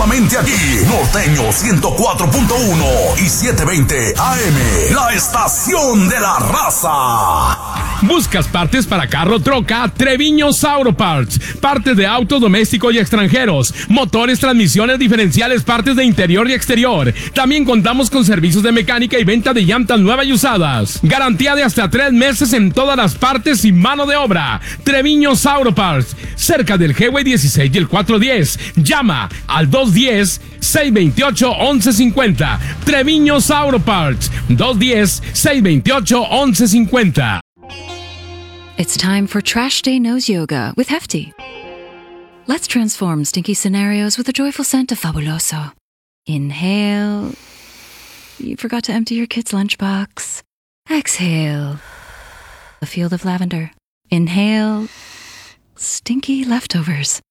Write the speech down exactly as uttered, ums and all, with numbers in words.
solamente aquí, Norteño ciento cuatro punto uno y setecientos veinte A M, la estación de la raza. ¿Buscas partes para carro, troca? Treviño Sauro Parts. Partes de autos domésticos y extranjeros. Motores, transmisiones, diferenciales, partes de interior y exterior. También contamos con servicios de mecánica y venta de llantas nuevas y usadas. Garantía de hasta tres meses en todas las partes y mano de obra. Treviño Sauro Parts. Cerca del Highway dieciséis y el cuatrocientos diez. Llama al dos uno cero, seis dos ocho, once cincuenta. Treviño Sauro Parts. dos uno cero, seis dos ocho, once cincuenta. It's time for Trash Day Nose Yoga with Hefty. Let's transform stinky scenarios with a joyful scent of Fabuloso. Inhale. You forgot to empty your kid's lunchbox. Exhale. A field of lavender. Inhale. Stinky leftovers.